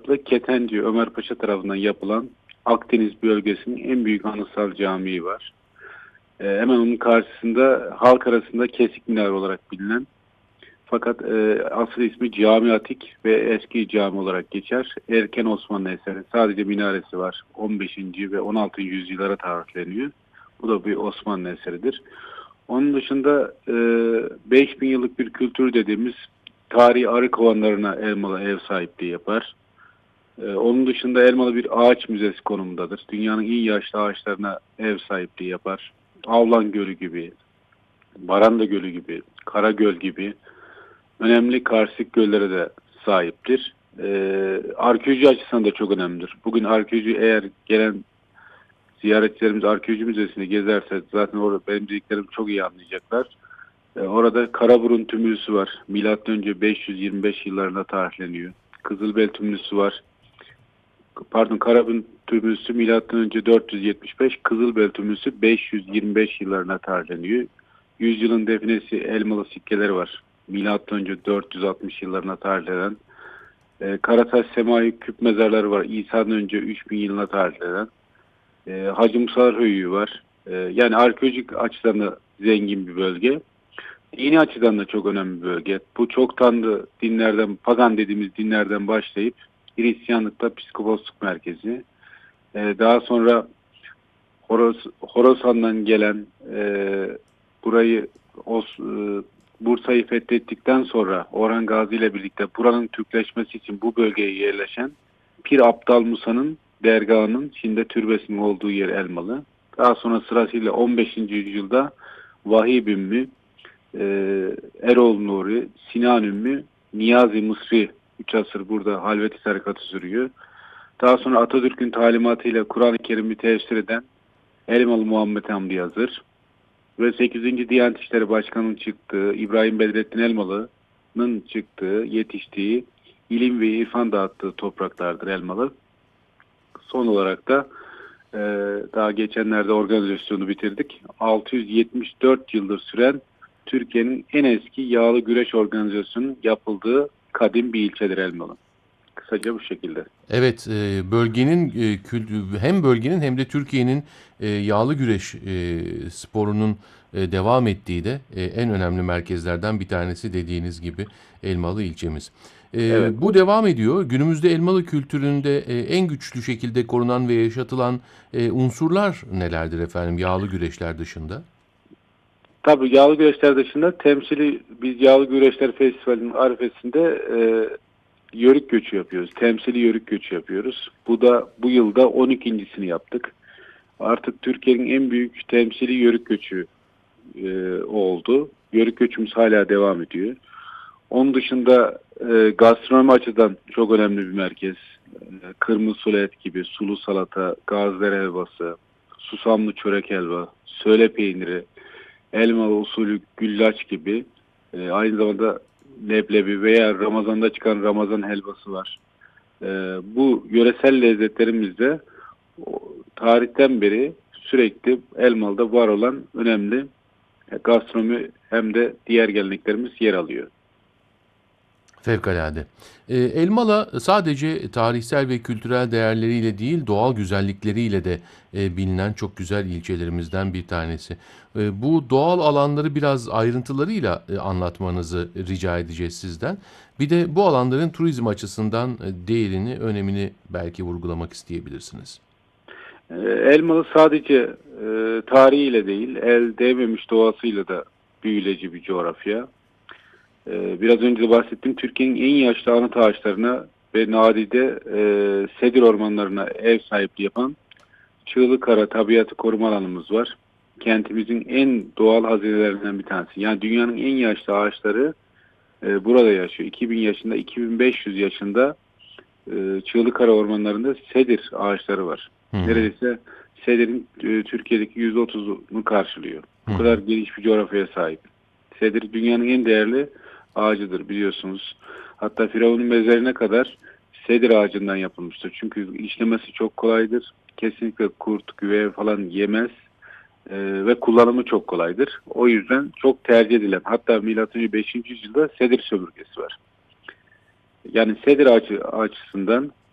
Topkapı'da Ketenci Ömer Paşa tarafından yapılan Akdeniz bölgesinin en büyük anıtsal camii var. Hemen onun karşısında halk arasında Kesik Minare olarak bilinen, fakat asıl ismi Cami Atik ve Eski Cami olarak geçer. Erken Osmanlı eseri. Sadece minaresi var. 15. ve 16. yüzyıllara tarihleniyor. Bu da bir Osmanlı eseridir. Onun dışında 5000 yıllık bir kültür dediğimiz tarihi arı kovanlarına Elmalı ev sahipliği yapar. Onun dışında Elmalı bir ağaç müzesi konumundadır. Dünyanın en yaşlı ağaçlarına ev sahipliği yapar. Avlan Gölü gibi, Baranda Gölü gibi, Karagöl gibi önemli karstik göllere de sahiptir. Arkeoloji açısından da çok önemlidir. Bugün arkeoloji, eğer gelen ziyaretçilerimiz arkeoloji müzesini gezerse zaten orada benim dediklerimi çok iyi anlayacaklar. Orada Karaburun Tümülüsü var. Milattan önce 525 yıllarında tarihleniyor. Kızılbel Tümülüsü var. Pardon, Karaburun Tümülüsü milattan önce 475, Kızılbel Tümülüsü 525 yıllarına tarihleniyor. Yüzyılın definesi elmalı sikkeleri var. Milattan önce 460 yıllarına tarihlenen. Karataş Semai küp mezarları var. İsa'dan önce 3000 yılına tarihlenen. Hacı Musalar Höyüğü var. Yani arkeolojik açıdan da zengin bir bölge. Dini açıdan da çok önemli bir bölge. Bu çok tanrı dinlerden, pagan dediğimiz dinlerden başlayıp Hristiyanlıkta psikoposluk merkezi. Daha sonra Horasan'dan gelen burayı Bursa'yı fethettikten sonra Orhan Gazi ile birlikte buranın Türkleşmesi için bu bölgeye yerleşen Pir Abdal Musa'nın dergahının, şimdi türbesinin olduğu yer Elmalı. Daha sonra sırasıyla 15. yüzyılda Vahib Ümmü, Erol Nuri, Sinan Ümmü, Niyazi Mısri 3 asır burada halveti tarikatı sürüyor. Daha sonra Atatürk'ün talimatıyla Kur'an-ı Kerim'i tefsir eden Elmalı Muhammed Hamdi Yazır ve 8. Diyanet İşleri Başkanı'nın çıktığı, İbrahim Bedrettin Elmalı'nın çıktığı, yetiştiği, ilim ve irfan dağıttığı topraklardır Elmalı. Son olarak da daha geçenlerde organizasyonu bitirdik. 674 yıldır süren Türkiye'nin en eski yağlı güreş organizasyonunun yapıldığı kadim bir ilçedir Elmalı. Kısaca bu şekilde. Evet, bölgenin hem bölgenin hem de Türkiye'nin yağlı güreş sporunun devam ettiği de en önemli merkezlerden bir tanesi dediğiniz gibi Elmalı ilçemiz. Evet. Bu devam ediyor. Günümüzde Elmalı kültüründe en güçlü şekilde korunan ve yaşatılan unsurlar nelerdir efendim yağlı güreşler dışında? Tabii yağlı güreşler dışında temsili biz yağlı güreşler festivalinin arifesinde yörük göçü yapıyoruz. Temsili yörük göçü yapıyoruz. Bu yılda 12.sini yaptık. Artık Türkiye'nin en büyük temsili yörük göçü oldu. Yörük göçümüz hala devam ediyor. Onun dışında gastronomi açıdan çok önemli bir merkez. Kırmızı sulu et gibi, sulu salata, gazler helvası, susamlı çörek helva, söyle peyniri, elmalı usulü güllaç gibi, aynı zamanda leblebi veya Ramazan'da çıkan Ramazan helvası var. Bu yöresel lezzetlerimizde tarihten beri sürekli Elmalı'da var olan önemli gastronomi hem de diğer geleneklerimiz yer alıyor. Fevkalade. Elmalı sadece tarihsel ve kültürel değerleriyle değil, doğal güzellikleriyle de bilinen çok güzel ilçelerimizden bir tanesi. Bu doğal alanları biraz ayrıntılarıyla anlatmanızı rica edeceğiz sizden. Bir de bu alanların turizm açısından değerini, önemini belki vurgulamak isteyebilirsiniz. Elmalı sadece tarihiyle değil, el değmemiş doğasıyla da büyüleyici bir coğrafya. Biraz önce de bahsettiğim Türkiye'nin en yaşlı anıt ağaçlarına ve nadide sedir ormanlarına ev sahipliği yapan Çığlıkara Tabiatı Koruma Alanımız var. Kentimizin en doğal hazinelerinden bir tanesi. Yani dünyanın en yaşlı ağaçları burada yaşıyor. 2000 yaşında, 2500 yaşında Çığlıkara ormanlarında sedir ağaçları var. Hı hı. Neredeyse sedirin Türkiye'deki %30'unu karşılıyor. Hı Bu hı. kadar geniş bir coğrafyaya sahip. Sedir dünyanın en değerli ağacıdır biliyorsunuz. Hatta Firavun'un mezarına kadar sedir ağacından yapılmıştır. Çünkü işlemesi çok kolaydır. Kesinlikle kurt, güve falan yemez. Ve kullanımı çok kolaydır. O yüzden çok tercih edilen, hatta M.Ö. 5. yüzyılda sedir sömürgesi var. Yani sedir ağacı açısından